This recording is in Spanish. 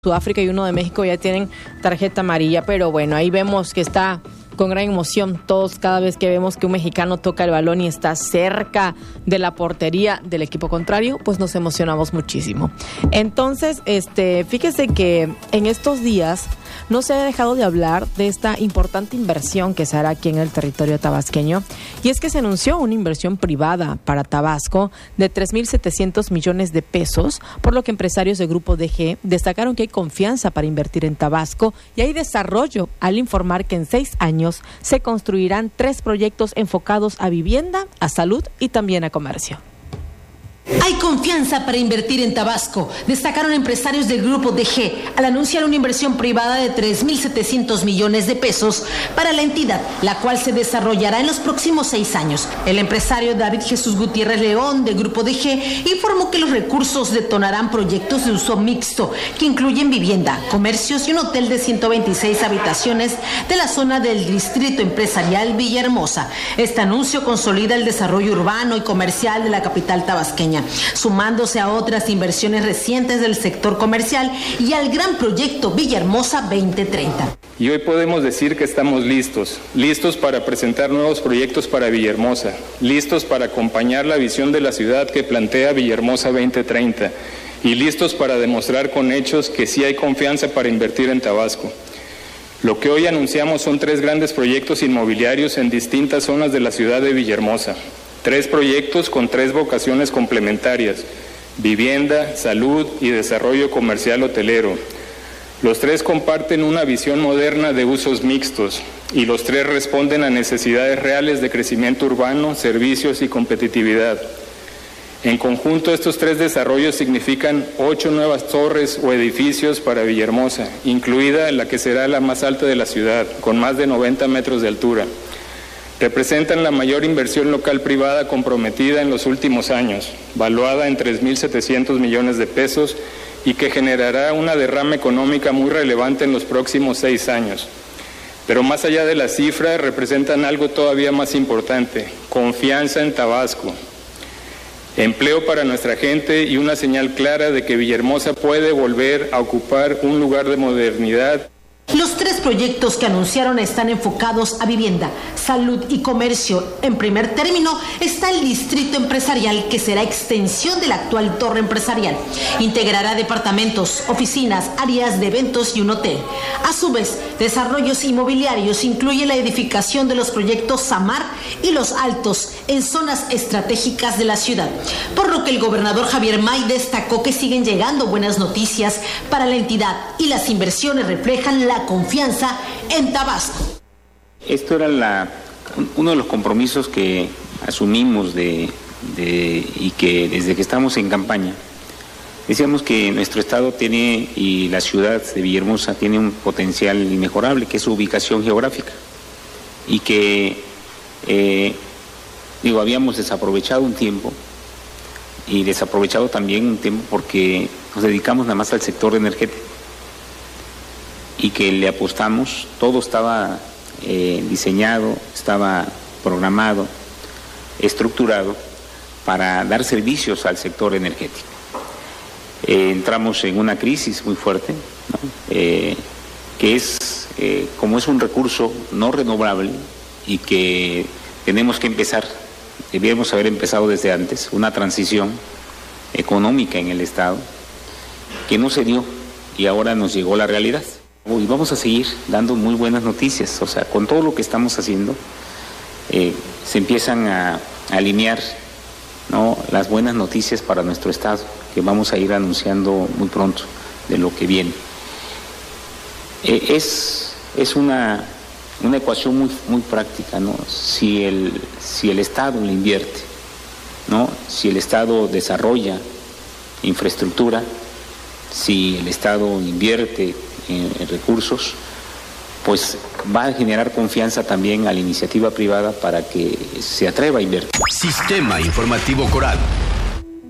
Sudáfrica y uno de México ya tienen tarjeta amarilla, pero bueno, ahí vemos que está con gran emoción todos cada vez que vemos que un mexicano toca el balón y está cerca de la portería del equipo contrario, pues nos emocionamos muchísimo. Entonces, fíjese que en estos días no se ha dejado de hablar de esta importante inversión que se hará aquí en el territorio tabasqueño, y es que se anunció una inversión privada para Tabasco de 3.700 millones de pesos, por lo que empresarios del Grupo DG destacaron que hay confianza para invertir en Tabasco y hay desarrollo al informar que en 6 años se construirán 3 proyectos enfocados a vivienda, a salud y también a comercio. Hay confianza para invertir en Tabasco, destacaron empresarios del Grupo DG al anunciar una inversión privada de 3.700 millones de pesos para la entidad, la cual se desarrollará en los próximos 6 años. El empresario David Jesús Gutiérrez León del Grupo DG informó que los recursos detonarán proyectos de uso mixto que incluyen vivienda, comercios y un hotel de 126 habitaciones de la zona del Distrito Empresarial Villahermosa. Este anuncio consolida el desarrollo urbano y comercial de la capital tabasqueña, sumándose a otras inversiones recientes del sector comercial y al gran proyecto Villahermosa 2030. Y hoy podemos decir que estamos listos para presentar nuevos proyectos para Villahermosa, listos para acompañar la visión de la ciudad que plantea Villahermosa 2030 y listos para demostrar con hechos que sí hay confianza para invertir en Tabasco. Lo que hoy anunciamos son 3 grandes proyectos inmobiliarios en distintas zonas de la ciudad de Villahermosa. 3 proyectos con 3 vocaciones complementarias: vivienda, salud y desarrollo comercial hotelero. Los 3 comparten una visión moderna de usos mixtos y los 3 responden a necesidades reales de crecimiento urbano, servicios y competitividad. En conjunto, estos 3 desarrollos significan 8 nuevas torres o edificios para Villahermosa, incluida la que será la más alta de la ciudad, con más de 90 metros de altura. Representan la mayor inversión local privada comprometida en los últimos años, valuada en 3.700 millones de pesos y que generará una derrama económica muy relevante en los próximos 6 años. Pero más allá de la cifra, representan algo todavía más importante: confianza en Tabasco, empleo para nuestra gente y una señal clara de que Villahermosa puede volver a ocupar un lugar de modernidad. Los 3 proyectos que anunciaron están enfocados a vivienda, salud y comercio. En primer término está el Distrito Empresarial, que será extensión de la actual torre empresarial. Integrará departamentos, oficinas, áreas de eventos y un hotel. A su vez, desarrollos inmobiliarios incluye la edificación de los proyectos Samar y Los Altos en zonas estratégicas de la ciudad. Por lo que el gobernador Javier May destacó que siguen llegando buenas noticias para la entidad y las inversiones reflejan la confianza en Tabasco. Esto era uno de los compromisos que asumimos y que desde que estamos en campaña decíamos que nuestro estado tiene, y la ciudad de Villahermosa tiene un potencial inmejorable, que es su ubicación geográfica, y que habíamos desaprovechado un tiempo, y desaprovechado también un tiempo porque nos dedicamos nada más al sector energético, y que le apostamos. Todo estaba diseñado, estaba programado, estructurado para dar servicios al sector energético. Entramos en una crisis muy fuerte, ¿no? Que es, como es un recurso no renovable y que tenemos que empezar, debiéramos haber empezado desde antes, una transición económica en el Estado que no se dio y ahora nos llegó la realidad. Y vamos a seguir dando muy buenas noticias, o sea, con todo lo que estamos haciendo, se empiezan a alinear, ¿no?, las buenas noticias para nuestro estado, que vamos a ir anunciando muy pronto de lo que viene. Es una ecuación muy práctica, ¿no? Si el Estado le invierte, ¿no?, si el Estado desarrolla infraestructura, si el Estado invierte en recursos, pues va a generar confianza también a la iniciativa privada para que se atreva a invertir. Sistema Informativo Coral.